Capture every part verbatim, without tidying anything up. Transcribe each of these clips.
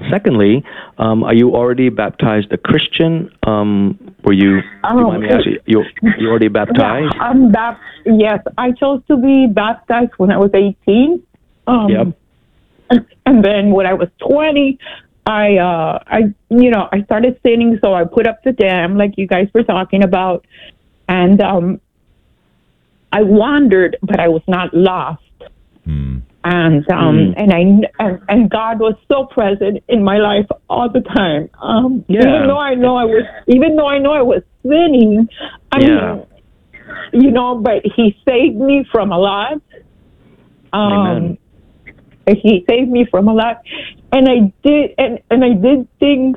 secondly, um, are you already baptized a Christian? Um, were you, do you mind me asking, you, you already baptized? Yeah, I'm bap- yes, I chose to be baptized when I was eighteen. Um, Yep. and, and then when I was twenty, I, uh, I, you know, I started sinning, so I put up the dam, like you guys were talking about, and um, I wandered, but I was not lost. Hmm. And um mm. and I and, and God was so present in my life all the time. Um, yeah. Even though I know I was, even though I know I was sinning, I yeah. mean, you know, but He saved me from a lot. Um, Amen. He saved me from a lot, and I did, and, and I did things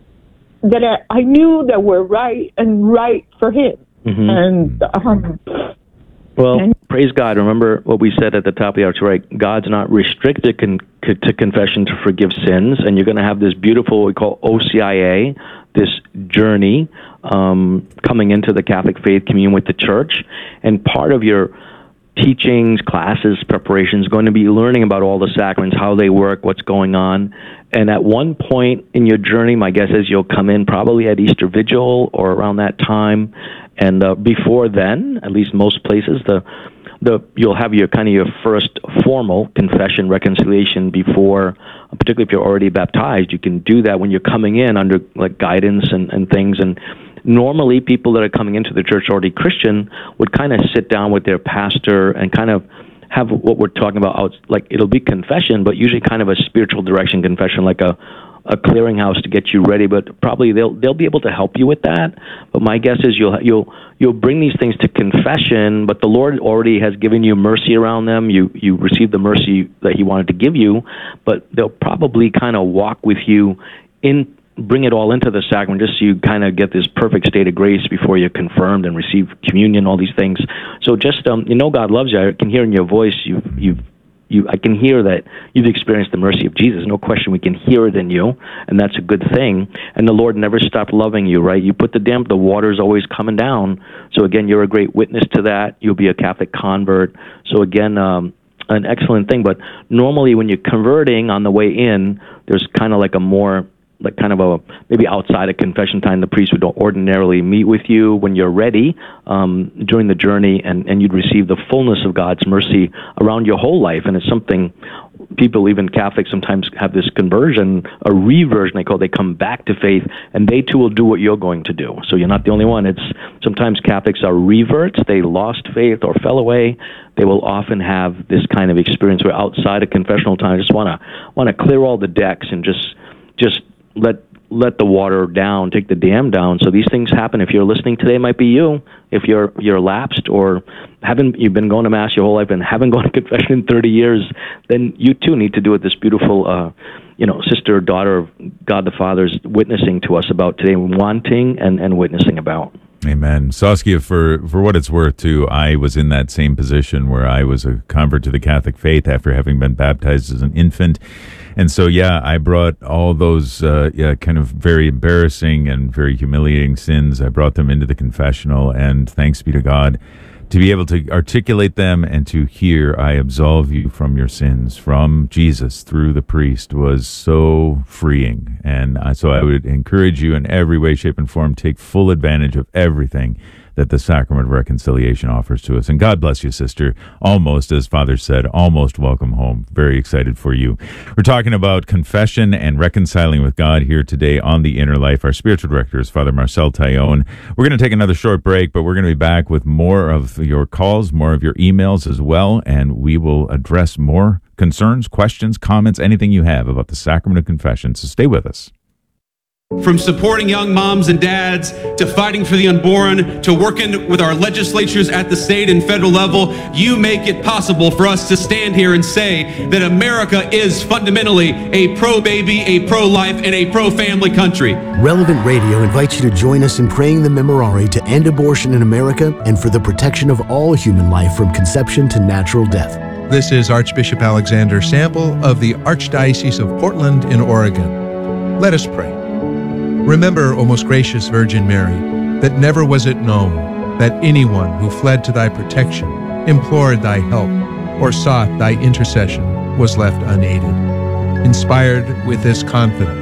that I, I knew that were right and right for Him. Mm-hmm. And um, well, and, praise God. Remember what we said at the top of the hour, right? God's not restricted con- to confession to forgive sins, and you're going to have this beautiful, what we call O C I A, this journey um, coming into the Catholic faith, communion with the Church, and part of your teachings, classes, preparations, going to be learning about all the sacraments, how they work, what's going on. And at one point in your journey, my guess is you'll come in probably at Easter Vigil or around that time. And uh, before then, at least most places, the the you'll have your kind of your first formal confession, reconciliation before, particularly if you're already baptized. You can do that when you're coming in under like guidance and, and things. And normally people that are coming into the church already Christian would kind of sit down with their pastor and kind of have what we're talking about out, like it'll be confession, but usually kind of a spiritual direction confession, like a a clearinghouse to get you ready. But probably they'll they'll be able to help you with that. But my guess is you'll you'll you'll bring these things to confession, but the Lord already has given you mercy around them. You you received the mercy that He wanted to give you, but they'll probably kind of walk with you in. Bring it all into the sacrament just so you kind of get this perfect state of grace before you're confirmed and receive communion, all these things. So just, um, you know, God loves you. I can hear in your voice, you, you, you. I can hear that you've experienced the mercy of Jesus. No question, we can hear it in you, and that's a good thing. And the Lord never stopped loving you, right? You put the dam, the water's always coming down. So again, you're a great witness to that. You'll be a Catholic convert. So again, um, an excellent thing. But normally when you're converting on the way in, there's kind of like a more like kind of a, maybe outside of confession time, the priest would ordinarily meet with you when you're ready um, during the journey, and, and you'd receive the fullness of God's mercy around your whole life. And it's something people, even Catholics, sometimes have this conversion, a reversion, they call it. They come back to faith, and they too will do what you're going to do. So you're not the only one. It's sometimes Catholics are reverts. They lost faith or fell away. They will often have this kind of experience where outside of confessional time, just want to want to clear all the decks and just just let let the water down, take the dam down. So these things happen. If you're listening today, it might be you. If you're you're lapsed or haven't you've been going to Mass your whole life and haven't gone to confession in thirty years, then you too need to do what this beautiful uh, you know, sister, daughter of God the Father is witnessing to us about today, wanting and, and witnessing about. Amen. Saskia, for, for what it's worth, too, I was in that same position where I was a convert to the Catholic faith after having been baptized as an infant. And so, yeah, I brought all those uh, yeah, kind of very embarrassing and very humiliating sins. I brought them into the confessional, and thanks be to God, to be able to articulate them and to hear, I absolve you from your sins, from Jesus through the priest, was so freeing. And uh, so I would encourage you in every way, shape, and form, take full advantage of everything that the Sacrament of Reconciliation offers to us. And God bless you, sister. Almost, as Father said, almost welcome home. Very excited for you. We're talking about confession and reconciling with God here today on The Inner Life. Our spiritual director is Father Marcel Taillon. We're going to take another short break, but we're going to be back with more of your calls, more of your emails as well, and we will address more concerns, questions, comments, anything you have about the Sacrament of Confession. So stay with us. From supporting young moms and dads, to fighting for the unborn, to working with our legislatures at the state and federal level, you make it possible for us to stand here and say that America is fundamentally a pro-baby, a pro-life, and a pro-family country. Relevant Radio invites you to join us in praying the Memorare to end abortion in America and for the protection of all human life from conception to natural death. This is Archbishop Alexander Sample of the Archdiocese of Portland in Oregon. Let us pray. Remember, O most gracious Virgin Mary, that never was it known that anyone who fled to thy protection, implored thy help, or sought thy intercession was left unaided. Inspired with this confidence,